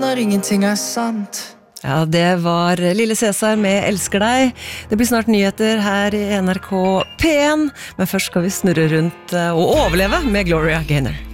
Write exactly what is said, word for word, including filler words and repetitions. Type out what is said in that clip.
Når ingenting er sant. Ja, det var Lille Cæsar med Elsker deg. Det blir snart nyheter her i N R K P en, men først skal vi snurre rundt og overleve med Gloria Gaynor.